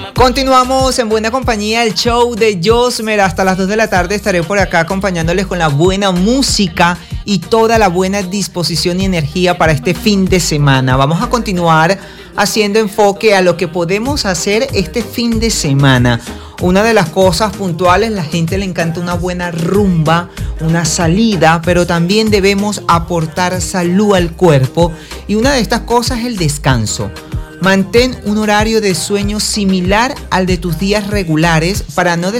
Continuamos en buena compañía, el show de Josmer. Hasta las 2 de la tarde estaré por acá acompañándoles con la buena música y toda la buena disposición y energía para este fin de semana. Vamos a continuar haciendo enfoque a lo que podemos hacer este fin de semana. Una de las cosas puntuales, la gente le encanta una buena rumba, una salida, pero también debemos aportar salud al cuerpo. Y una de estas cosas es el descanso. Mantén un horario de sueño similar al de tus días regulares para no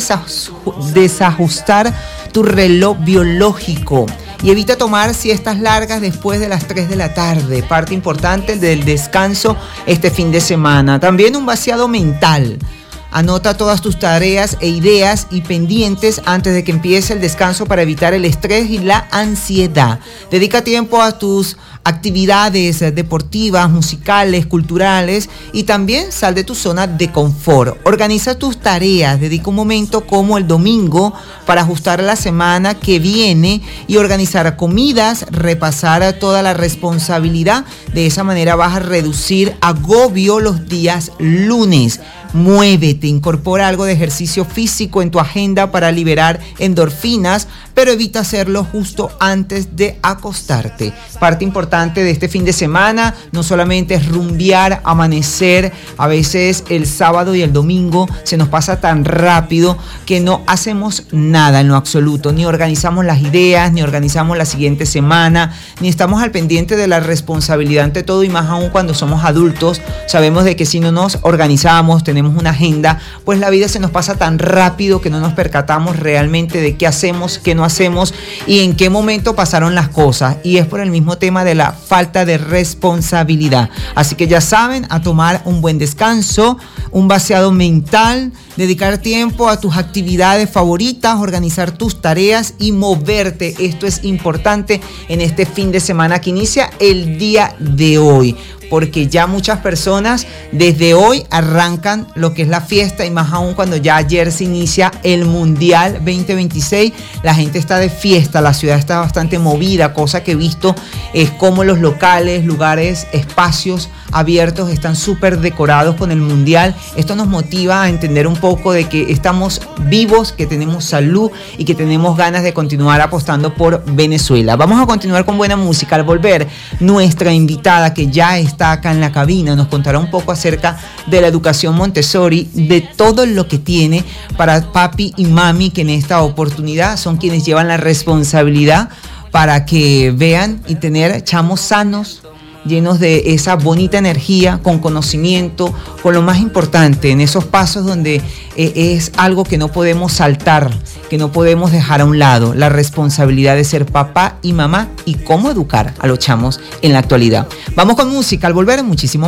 desajustar tu reloj biológico. Y evita tomar siestas largas después de las 3 de la tarde. Parte importante del descanso este fin de semana. También un vaciado mental. Anota todas tus tareas e ideas y pendientes antes de que empiece el descanso para evitar el estrés y la ansiedad. Dedica tiempo a tus actividades deportivas, musicales, culturales y también sal de tu zona de confort. Organiza tus tareas, dedica un momento como el domingo para ajustar la semana que viene y organizar comidas, repasar toda la responsabilidad. De esa manera vas a reducir agobio los días lunes. Muévete, incorpora algo de ejercicio físico en tu agenda para liberar endorfinas, pero evita hacerlo justo antes de acostarte. Parte importante de este fin de semana no solamente es rumbear, amanecer. A veces el sábado y el domingo se nos pasa tan rápido que no hacemos nada en lo absoluto. Ni organizamos las ideas, ni organizamos la siguiente semana, ni estamos al pendiente de la responsabilidad ante todo, y más aún cuando somos adultos. Sabemos de que si no nos organizamos, tenemos una agenda, pues la vida se nos pasa tan rápido que no nos percatamos realmente de qué hacemos, qué no hacemos y en qué momento pasaron las cosas. Y es por el mismo tema de la falta de responsabilidad. Así que ya saben, a tomar un buen descanso, un vaciado mental, dedicar tiempo a tus actividades favoritas, organizar tus tareas y moverte. Esto es importante en este fin de semana que inicia el día de hoy, porque ya muchas personas desde hoy arrancan lo que es la fiesta, y más aún cuando ya ayer se inicia el Mundial 2026. La gente está de fiesta, la ciudad está bastante movida. Cosa que he visto es como los locales, lugares, espacios abiertos están súper decorados con el Mundial. Esto nos motiva a entender un poco de que estamos vivos, que tenemos salud y que tenemos ganas de continuar apostando por Venezuela. Vamos a continuar con buena música. Al volver, nuestra invitada, que ya está acá en la cabina, nos contará un poco acerca de la educación Montessori, de todo lo que tiene para papi y mami, que en esta oportunidad son quienes llevan la responsabilidad para que vean y tener chamos sanos, llenos de esa bonita energía, con conocimiento, con lo más importante, en esos pasos donde es algo que no podemos saltar, que no podemos dejar a un lado, la responsabilidad de ser papá y mamá y cómo educar a los chamos en la actualidad. Vamos con música, al volver muchísimo